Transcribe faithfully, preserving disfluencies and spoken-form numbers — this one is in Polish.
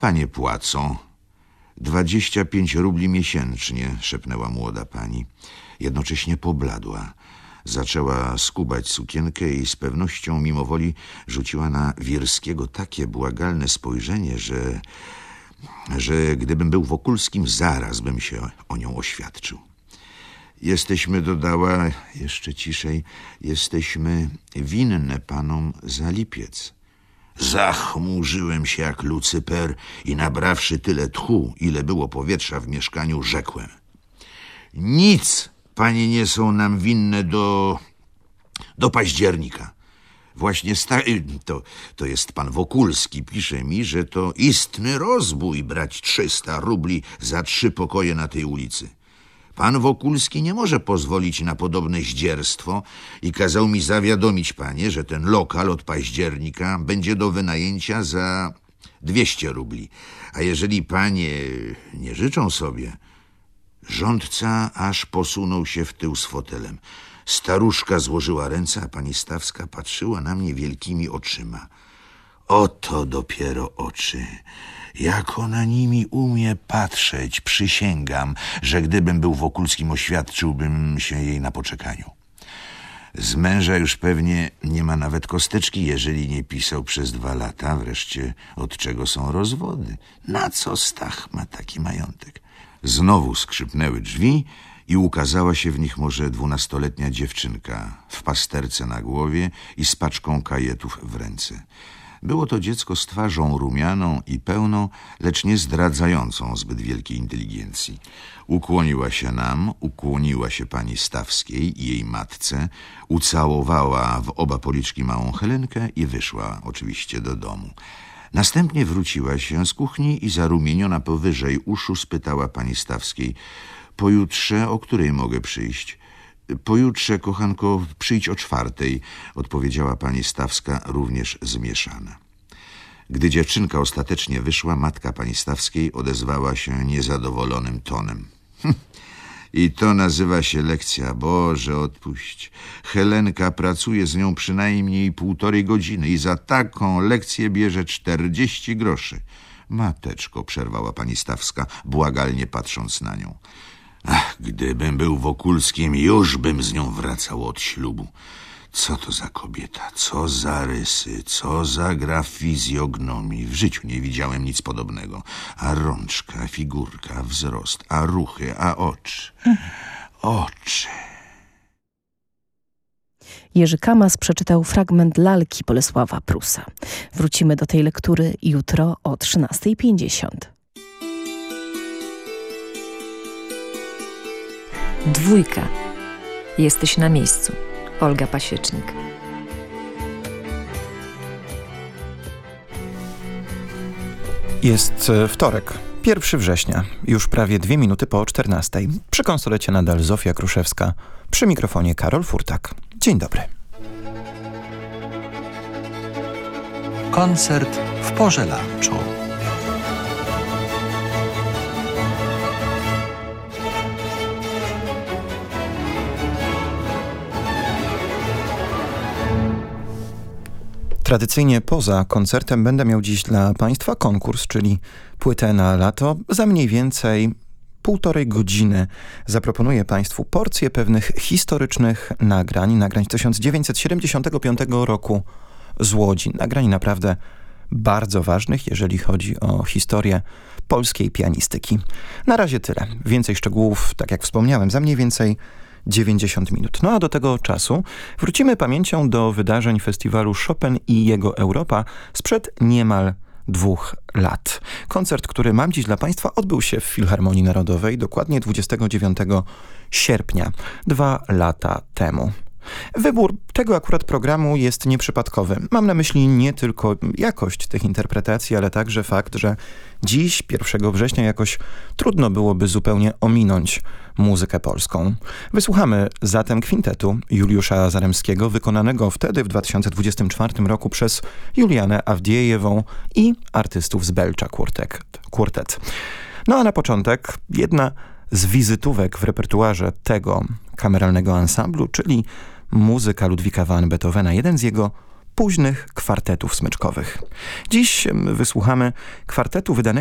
Panie płacą. Dwadzieścia pięć rubli miesięcznie, szepnęła młoda pani. Jednocześnie pobladła. Zaczęła skubać sukienkę i z pewnością mimowoli rzuciła na Wirskiego takie błagalne spojrzenie, że, że gdybym był Wokulskim, zaraz bym się o nią oświadczył. Jesteśmy, dodała jeszcze ciszej, jesteśmy winne panom za lipiec. Zachmurzyłem się jak Lucyper i nabrawszy tyle tchu, ile było powietrza w mieszkaniu, rzekłem: nic panie nie są nam winne do... do października. Właśnie sta... to, to jest pan Wokulski, pisze mi, że to istny rozbój brać trzysta rubli za trzy pokoje na tej ulicy. Pan Wokulski nie może pozwolić na podobne zdzierstwo i kazał mi zawiadomić panie, że ten lokal od października będzie do wynajęcia za dwieście rubli. A jeżeli panie nie życzą sobie... Rządca aż posunął się w tył z fotelem. Staruszka złożyła ręce, a pani Stawska patrzyła na mnie wielkimi oczyma. Oto dopiero oczy. Jak ona nimi umie patrzeć, przysięgam, że gdybym był Wokulskim, oświadczyłbym się jej na poczekaniu. Z męża już pewnie nie ma nawet kosteczki, jeżeli nie pisał przez dwa lata. Wreszcie od czego są rozwody? Na co Stach ma taki majątek? Znowu skrzypnęły drzwi i ukazała się w nich może dwunastoletnia dziewczynka w pasterce na głowie i z paczką kajetów w ręce. Było to dziecko z twarzą rumianą i pełną, lecz nie zdradzającą zbyt wielkiej inteligencji. Ukłoniła się nam, ukłoniła się pani Stawskiej i jej matce, ucałowała w oba policzki małą Helenkę i wyszła oczywiście do domu. Następnie wróciła się z kuchni i zarumieniona powyżej uszu spytała pani Stawskiej: pojutrze o której mogę przyjść? Pojutrze, kochanko, przyjdź o czwartej, odpowiedziała pani Stawska, również zmieszana. Gdy dziewczynka ostatecznie wyszła, matka pani Stawskiej odezwała się niezadowolonym tonem. Hm, i to nazywa się lekcja. Boże, odpuść. Helenka pracuje z nią przynajmniej półtorej godziny i za taką lekcję bierze czterdzieści groszy. Mateczko, przerwała pani Stawska, błagalnie patrząc na nią. Ach, gdybym był Wokulskim, już bym z nią wracał od ślubu. Co to za kobieta, co za rysy, co za gra fizjognomii. W życiu nie widziałem nic podobnego. A rączka, figurka, wzrost, a ruchy, a oczy. Oczy. Jerzy Kamas przeczytał fragment lalki Bolesława Prusa. Wrócimy do tej lektury jutro o trzynastej pięćdziesiąt. Dwójka. Jesteś na miejscu. Olga Pasiecznik. Jest wtorek, pierwszego września, już prawie dwie minuty po czternastej. Przy konsolecie nadal Zofia Kruszewska, przy mikrofonie Karol Furtak. Dzień dobry. Koncert w porze lunchu. Tradycyjnie poza koncertem będę miał dziś dla Państwa konkurs, czyli płytę na lato. Za mniej więcej półtorej godziny zaproponuję Państwu porcję pewnych historycznych nagrań, nagrań z tysiąc dziewięćset siedemdziesiątego piątego roku z Łodzi. Nagrań naprawdę bardzo ważnych, jeżeli chodzi o historię polskiej pianistyki. Na razie tyle. Więcej szczegółów, tak jak wspomniałem, za mniej więcej dziewięćdziesiąt minut. No a do tego czasu wrócimy pamięcią do wydarzeń festiwalu Chopin i jego Europa sprzed niemal dwóch lat. Koncert, który mam dziś dla Państwa, odbył się w Filharmonii Narodowej dokładnie dwudziestego dziewiątego sierpnia, dwa lata temu. Wybór tego akurat programu jest nieprzypadkowy. Mam na myśli nie tylko jakość tych interpretacji, ale także fakt, że dziś, pierwszego września, jakoś trudno byłoby zupełnie ominąć muzykę polską. Wysłuchamy zatem kwintetu Juliusza Zaremskiego, wykonanego wtedy w dwa tysiące dwudziestym czwartym roku przez Julianę Awdiejewą i artystów z Belcza Quartet. No a na początek jedna z wizytówek w repertuarze tego kameralnego ansamblu, czyli muzyka Ludwika van Beethovena, jeden z jego późnych kwartetów smyczkowych. Dziś wysłuchamy kwartetu wydanego